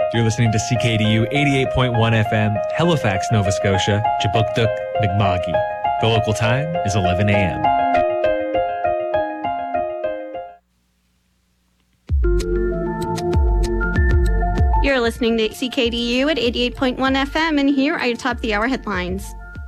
You're listening to CKDU 88.1 FM, Halifax, Nova Scotia, Jabukduk, Mi'kma'ki. The local time is 11 a.m. You're listening to CKDU at 88.1 FM, and here are your top of the hour headlines.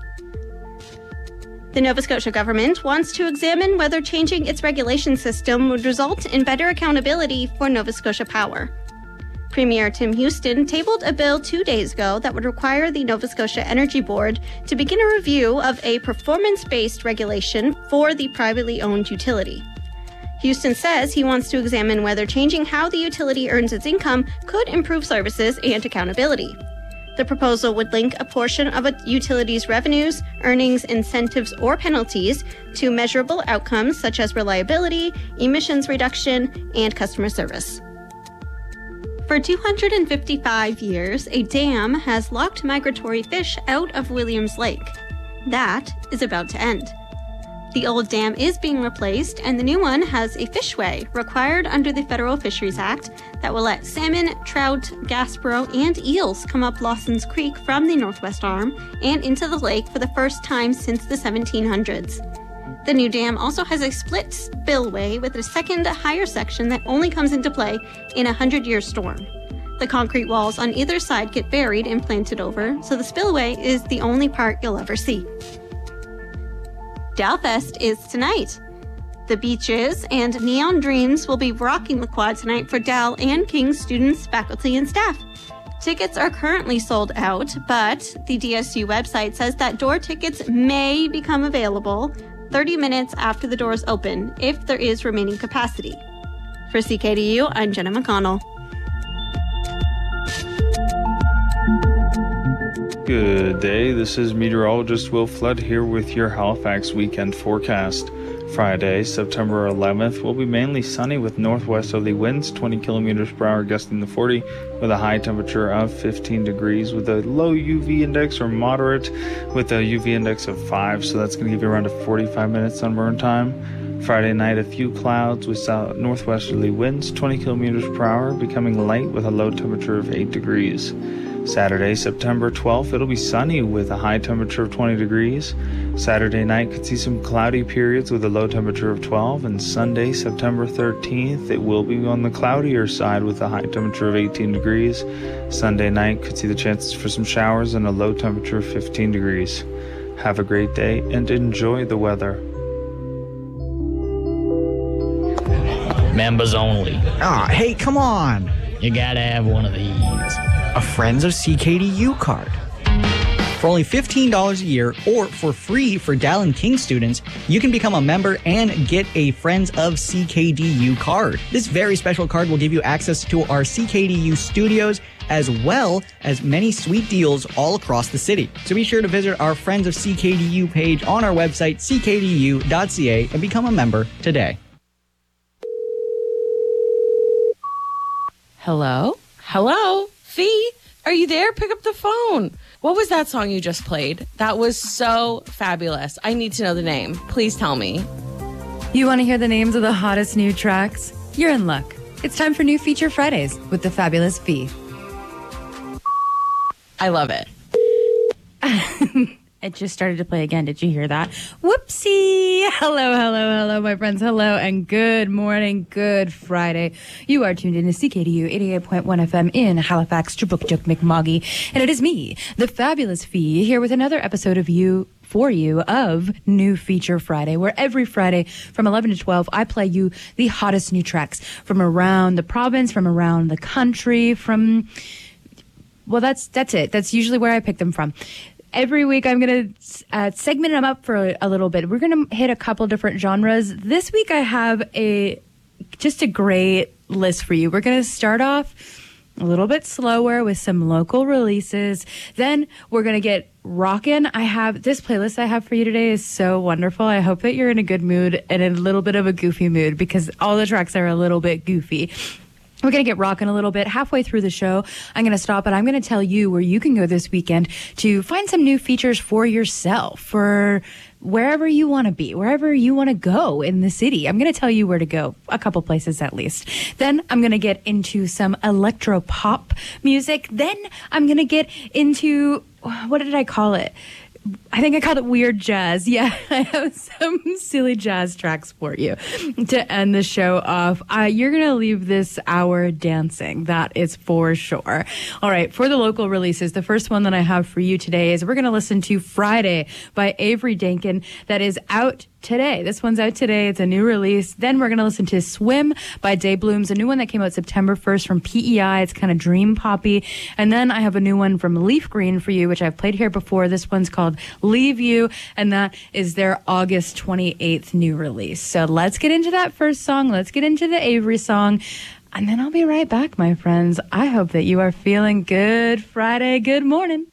The Nova Scotia government wants to examine whether changing its regulation system would result in better accountability for Nova Scotia Power. Premier Tim Houston tabled a bill 2 days ago that would require the Nova Scotia Energy Board to begin a review of a performance-based regulation for the privately owned utility. Houston says he wants to examine whether changing how the utility earns its income could improve services and accountability. The proposal would link a portion of a utility's revenues, earnings, incentives, or penalties to measurable outcomes such as reliability, emissions reduction, and customer service. For 255 years, a dam has locked migratory fish out of Williams Lake. That is about to end. The old dam is being replaced, and the new one has a fishway required under the Federal Fisheries Act that will let salmon, trout, Gaspereau, and eels come up Lawson's Creek from the northwest arm and into the lake for the first time since the 1700s. The new dam also has a split spillway with a second, higher section that only comes into play in a 100-year storm. The concrete walls on either side get buried and planted over, so the spillway is the only part you'll ever see. Dalfest is tonight. The Beaches and Neon Dreams will be rocking the quad tonight for Dal and King students, faculty, and staff. Tickets are currently sold out, but the DSU website says that door tickets may become available 30 minutes after the doors open, if there is remaining capacity. For CKDU, I'm Jenna McConnell. Good day, this is meteorologist Will Flood here with your Halifax weekend forecast. Friday, September 11th, will be mainly sunny with northwesterly winds, 20 kilometers per hour gusting to 40, with a high temperature of 15 degrees, with a low UV index or moderate, with a UV index of 5, so that's going to give you around a 45-minute sunburn time. Friday night, a few clouds with northwesterly winds, 20 kilometers per hour, becoming light with a low temperature of 8 degrees. Saturday, September 12th, it'll be sunny with a high temperature of 20 degrees. Saturday night could see some cloudy periods with a low temperature of 12. And Sunday, September 13th, it will be on the cloudier side with a high temperature of 18 degrees. Sunday night could see the chances for some showers and a low temperature of 15 degrees. Have a great day and enjoy the weather. Members only. Hey, come on. You gotta have one of these. A Friends of CKDU card. For only $15 a year or for free for Dal and King students, you can become a member and get a Friends of CKDU card. This very special card will give you access to our CKDU studios as well as many sweet deals all across the city. So be sure to visit our Friends of CKDU page on our website, ckdu.ca, and become a member today. Hello? Hello? Fee, are you there? Pick up the phone. What was that song you just played? That was so fabulous. I need to know the name. Please tell me. You want to hear the names of the hottest new tracks? You're in luck. It's time for New Feature Fridays with the fabulous Fee. I love it. It just started to play again. Did you hear that? Whoopsie! Hello, my friends. Hello, and good morning. Good Friday. You are tuned in to CKDU 88.1 FM in Halifax, Jabukduk, Mi'kma'ki. And it is me, the fabulous Fee, here with another episode of New Feature Friday, where every Friday from 11 to 12, I play you the hottest new tracks from around the province, from around the country, well, that's it. That's usually where I pick them from. Every week, I'm going to segment them up for a little bit. We're going to hit a couple different genres. This week, I have just a great list for you. We're going to start off a little bit slower with some local releases. Then we're going to get rockin'. This playlist I have for you today is so wonderful. I hope that you're in a good mood and in a little bit of a goofy mood because all the tracks are a little bit goofy. We're going to get rocking a little bit. Halfway through the show, I'm going to stop and I'm going to tell you where you can go this weekend to find some new features for yourself, for wherever you want to be, wherever you want to go in the city. I'm going to tell you where to go, a couple places at least. Then I'm going to get into some electro pop music. Then I'm going to get into, what did I call it? I think I called it weird jazz. Yeah, I have some silly jazz tracks for you to end the show off. You're going to leave this hour dancing. That is for sure. All right, for the local releases, the first one that I have for you today is we're going to listen to Friday by Avery Dankin. That is out today. This one's out today. It's a new release. Then we're going to listen to Swim by Day Blooms, a new one that came out September 1st from PEI. It's kind of dream poppy. And then I have a new one from Leaf Green for you, which I've played here before. This one's called Leave You, and that is their August 28th new release. So let's get into that first song. Let's get into the Avery song. And then I'll be right back, my friends. I hope that you are feeling good Friday. Good morning.